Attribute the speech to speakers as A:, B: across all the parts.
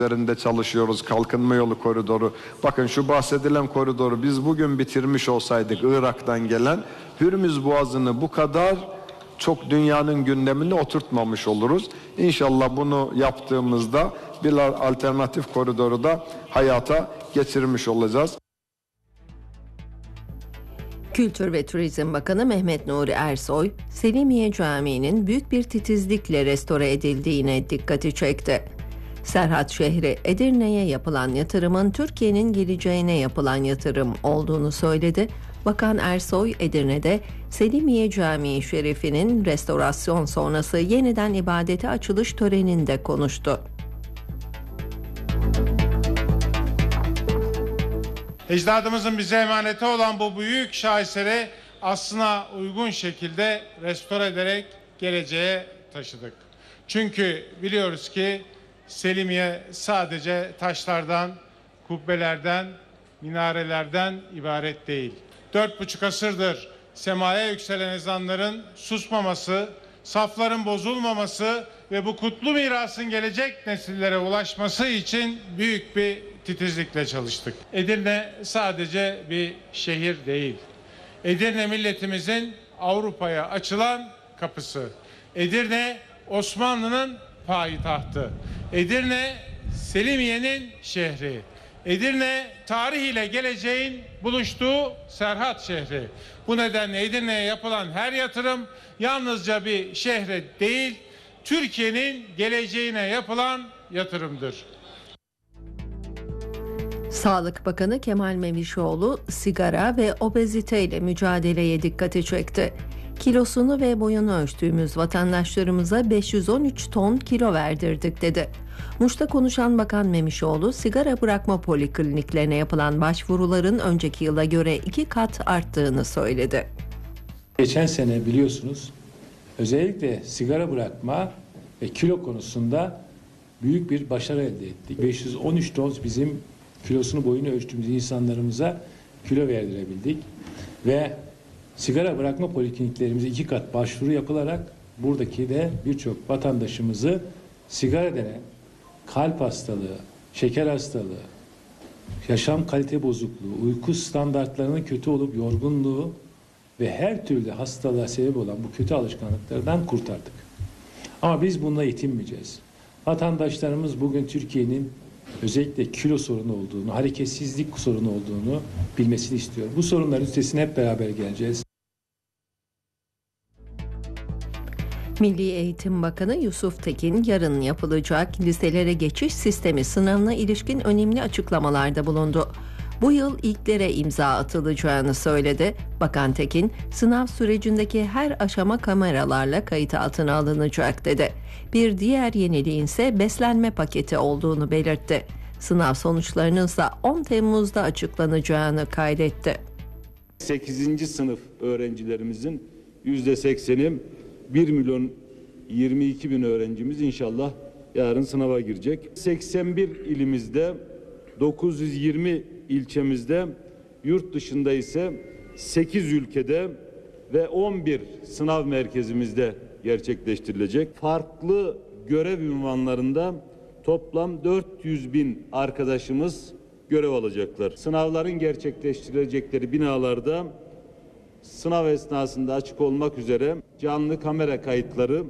A: üzerinde çalışıyoruz. Kalkınma yolu koridoru. Bakın şu bahsedilen koridoru biz bugün bitirmiş olsaydık, Irak'tan gelen Hürmüz Boğazı'nı bu kadar çok dünyanın gündemine oturtmamış oluruz. İnşallah bunu yaptığımızda bir alternatif koridoru da hayata geçirmiş olacağız.
B: Kültür ve Turizm Bakanı Mehmet Nuri Ersoy, Selimiye Camii'nin büyük bir titizlikle restore edildiğine dikkati çekti. Serhat şehri Edirne'ye yapılan yatırımın Türkiye'nin geleceğine yapılan yatırım olduğunu söyledi. Bakan Ersoy, Edirne'de Selimiye Camii Şerifi'nin restorasyon sonrası yeniden ibadete açılış töreninde konuştu.
C: Ecdadımızın bize emaneti olan bu büyük şaheseri aslına uygun şekilde restore ederek geleceğe taşıdık. Çünkü biliyoruz ki Selimiye sadece taşlardan, kubbelerden, minarelerden ibaret değil. 4,5 asırdır semaya yükselen ezanların susmaması, safların bozulmaması ve bu kutlu mirasın gelecek nesillere ulaşması için büyük bir titizlikle çalıştık. Edirne sadece bir şehir değil. Edirne milletimizin Avrupa'ya açılan kapısı. Edirne Osmanlı'nın payitahtı. Edirne Selimiye'nin şehri. Edirne tarih ile geleceğin buluştuğu Serhat şehri. Bu nedenle Edirne'ye yapılan her yatırım yalnızca bir şehre değil, Türkiye'nin geleceğine yapılan yatırımdır.
B: Sağlık Bakanı Kemal Mevişoğlu sigara ve obezite ile mücadeleye dikkati çekti. Kilosunu ve boyunu ölçtüğümüz vatandaşlarımıza 513 ton kilo verdirdik dedi. Muş'ta konuşan Bakan Memişoğlu, sigara bırakma polikliniklerine yapılan başvuruların önceki yıla göre 2 kat arttığını söyledi.
D: Geçen sene biliyorsunuz özellikle sigara bırakma ve kilo konusunda büyük bir başarı elde ettik. 513 ton bizim kilosunu boyunu ölçtüğümüz insanlarımıza kilo verdirebildik ve sigara bırakma polikliniklerimize 2 kat başvuru yapılarak buradaki de birçok vatandaşımızı sigara denen kalp hastalığı, şeker hastalığı, yaşam kalite bozukluğu, uyku standartlarının kötü olup yorgunluğu ve her türlü hastalığa sebep olan bu kötü alışkanlıklardan kurtardık. Ama biz bununla yetinmeyeceğiz. Vatandaşlarımız bugün Türkiye'nin özellikle kilo sorunu olduğunu, hareketsizlik sorunu olduğunu bilmesini istiyor. Bu sorunların üstesine hep beraber geleceğiz.
B: Milli Eğitim Bakanı Yusuf Tekin yarın yapılacak liselere geçiş sistemi sınavına ilişkin önemli açıklamalarda bulundu. Bu yıl ilklere imza atılacağını söyledi. Bakan Tekin, sınav sürecindeki her aşama kameralarla kayıt altına alınacak dedi. Bir diğer yeniliğin ise beslenme paketi olduğunu belirtti. Sınav sonuçlarının ise 10 Temmuz'da açıklanacağını kaydetti.
E: 8. sınıf öğrencilerimizin %80'i 1 milyon 22 bin öğrencimiz inşallah yarın sınava girecek. 81 ilimizde, 920 ilçemizde, yurt dışında ise 8 ülkede ve 11 sınav merkezimizde gerçekleştirilecek. Farklı görev ünvanlarında toplam 400 bin arkadaşımız görev alacaklar. Sınavların gerçekleştirilecekleri binalarda sınav esnasında açık olmak üzere canlı kamera kayıtları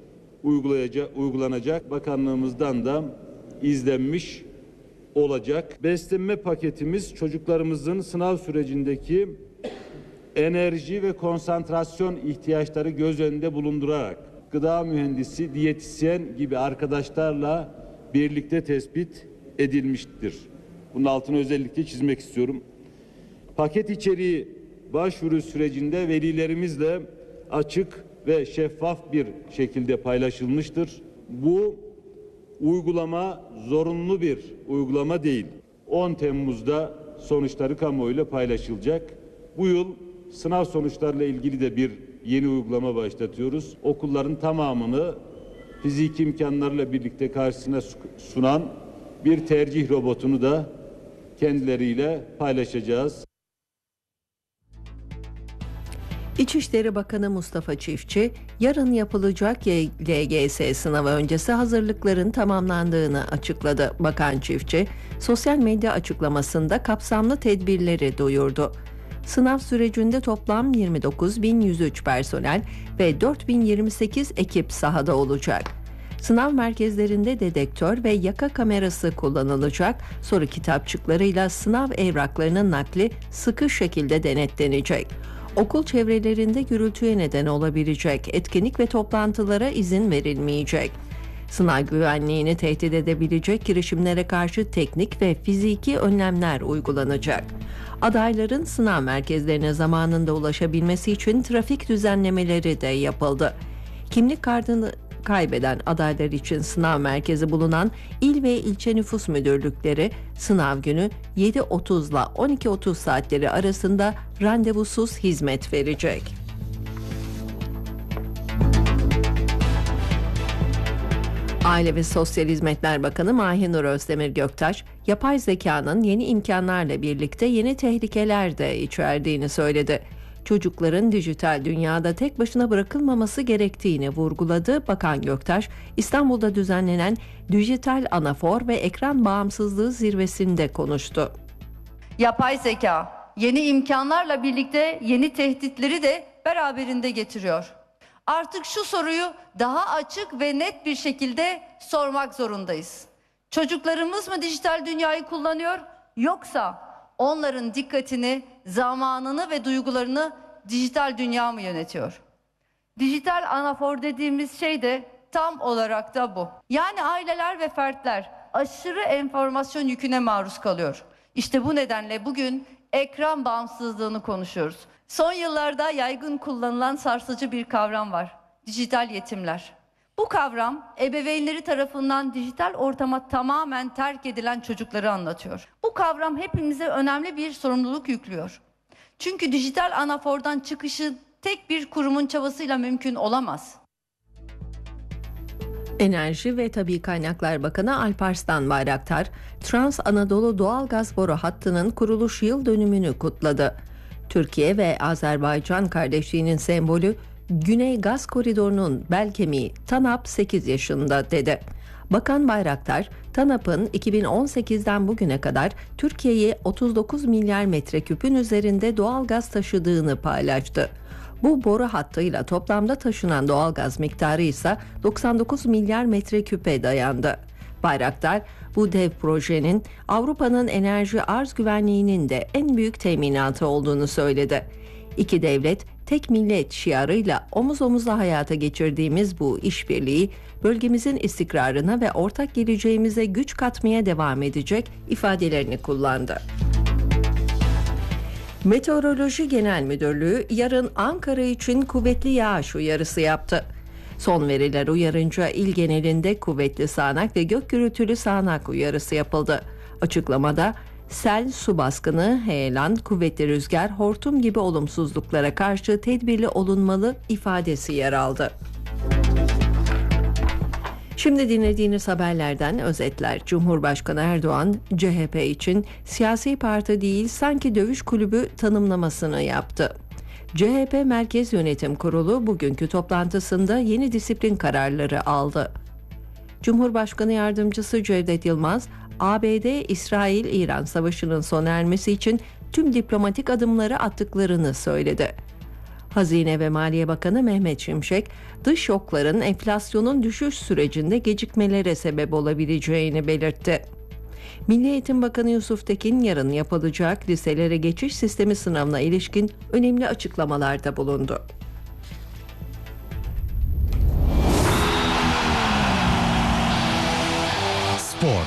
E: uygulanacak. Bakanlığımızdan da izlenmiş olacak. Beslenme paketimiz çocuklarımızın sınav sürecindeki enerji ve konsantrasyon ihtiyaçları göz önünde bulundurarak gıda mühendisi, diyetisyen gibi arkadaşlarla birlikte tespit edilmiştir. Bunun altını özellikle çizmek istiyorum. Paket içeriği başvuru sürecinde velilerimizle açık ve şeffaf bir şekilde paylaşılmıştır. Bu uygulama zorunlu bir uygulama değil. 10 Temmuz'da sonuçları kamuoyuyla paylaşılacak. Bu yıl sınav sonuçlarıyla ilgili de bir yeni uygulama başlatıyoruz. Okulların tamamını fiziki imkanlarla birlikte karşısına sunan bir tercih robotunu da kendileriyle paylaşacağız.
B: İçişleri Bakanı Mustafa Çiftçi, yarın yapılacak LGS sınavı öncesi hazırlıkların tamamlandığını açıkladı. Bakan Çiftçi, sosyal medya açıklamasında kapsamlı tedbirleri duyurdu. Sınav sürecinde toplam 29.103 personel ve 4.028 ekip sahada olacak. Sınav merkezlerinde dedektör ve yaka kamerası kullanılacak. Soru kitapçıklarıyla sınav evraklarının nakli sıkı şekilde denetlenecek. Okul çevrelerinde gürültüye neden olabilecek etkinlik ve toplantılara izin verilmeyecek. Sınav güvenliğini tehdit edebilecek girişimlere karşı teknik ve fiziki önlemler uygulanacak. Adayların sınav merkezlerine zamanında ulaşabilmesi için trafik düzenlemeleri de yapıldı. Kimlik kartını kaybeden adaylar için sınav merkezi bulunan il ve ilçe nüfus müdürlükleri sınav günü 7.30 ile 12.30 saatleri arasında randevusuz hizmet verecek. Aile ve Sosyal Hizmetler Bakanı Mahinur Özdemir Göktaş, yapay zekanın yeni imkanlarla birlikte yeni tehlikeler de içerdiğini söyledi. Çocukların dijital dünyada tek başına bırakılmaması gerektiğini vurguladı. Bakan Göktaş, İstanbul'da düzenlenen Dijital Anafor ve Ekran Bağımsızlığı Zirvesi'nde konuştu.
F: Yapay zeka yeni imkanlarla birlikte yeni tehditleri de beraberinde getiriyor. Artık şu soruyu daha açık ve net bir şekilde sormak zorundayız. Çocuklarımız mı dijital dünyayı kullanıyor, yoksa onların dikkatini, zamanını ve duygularını dijital dünya mı yönetiyor? Dijital anafor dediğimiz şey de tam olarak da bu. Yani aileler ve fertler aşırı enformasyon yüküne maruz kalıyor. İşte bu nedenle bugün ekran bağımsızlığını konuşuyoruz. Son yıllarda yaygın kullanılan sarsıcı bir kavram var: dijital yetimler. Bu kavram ebeveynleri tarafından dijital ortama tamamen terk edilen çocukları anlatıyor. Bu kavram hepimize önemli bir sorumluluk yüklüyor. Çünkü dijital anafordan çıkışı tek bir kurumun çabasıyla mümkün olamaz.
B: Enerji ve Tabii Kaynaklar Bakanı Alparslan Bayraktar, Trans Anadolu Doğalgaz Boru Hattı'nın kuruluş yıl dönümünü kutladı. Türkiye ve Azerbaycan kardeşliğinin sembolü Güney Gaz Koridoru'nun bel kemiği TANAP 8 yaşında dedi. Bakan Bayraktar, TANAP'ın 2018'den bugüne kadar Türkiye'ye 39 milyar metreküpün üzerinde doğalgaz taşıdığını paylaştı. Bu boru hattıyla toplamda taşınan doğalgaz miktarı ise 99 milyar metreküpe dayandı. Bayraktar, bu dev projenin Avrupa'nın enerji arz güvenliğinin de en büyük teminatı olduğunu söyledi. İki devlet, tek millet şiarıyla omuz omuza hayata geçirdiğimiz bu işbirliği, bölgemizin istikrarına ve ortak geleceğimize güç katmaya devam edecek ifadelerini kullandı. Meteoroloji Genel Müdürlüğü yarın Ankara için kuvvetli yağış uyarısı yaptı. Son veriler uyarınca il genelinde kuvvetli sağanak ve gök gürültülü sağanak uyarısı yapıldı. Açıklamada sel, su baskını, heyelan, kuvvetli rüzgar, hortum gibi olumsuzluklara karşı tedbirli olunmalı ifadesi yer aldı. Şimdi dinlediğiniz haberlerden özetler. Cumhurbaşkanı Erdoğan, CHP için siyasi parti değil sanki dövüş kulübü tanımlamasını yaptı. CHP Merkez Yönetim Kurulu bugünkü toplantısında yeni disiplin kararları aldı. Cumhurbaşkanı Yardımcısı Cevdet Yılmaz, ABD-İsrail-İran savaşının sona ermesi için tüm diplomatik adımları attıklarını söyledi. Hazine ve Maliye Bakanı Mehmet Şimşek, dış şokların enflasyonun düşüş sürecinde gecikmelere sebep olabileceğini belirtti. Milli Eğitim Bakanı Yusuf Tekin yarın yapılacak liselere geçiş sistemi sınavına ilişkin önemli açıklamalarda bulundu.
G: Spor.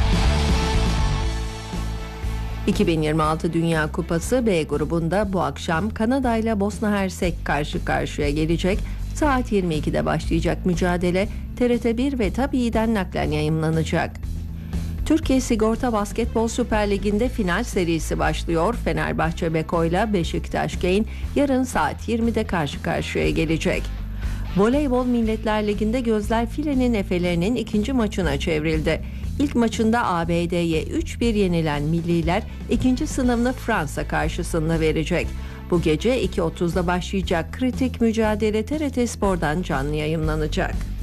B: 2026 Dünya Kupası B grubunda bu akşam Kanada ile Bosna Hersek karşı karşıya gelecek. Saat 22'de başlayacak mücadele TRT1 ve TABİ'den naklen yayımlanacak. Türkiye Sigorta Basketbol Süper Ligi'nde final serisi başlıyor. Fenerbahçe Beko ile Beşiktaş Gain yarın saat 20'de karşı karşıya gelecek. Voleybol Milletler Ligi'nde gözler filenin efelerinin ikinci maçına çevrildi. İlk maçında ABD'ye 3-1 yenilen milliler ikinci sınavını Fransa karşısında verecek. Bu gece 2.30'da başlayacak kritik mücadele TRT Spor'dan canlı yayımlanacak.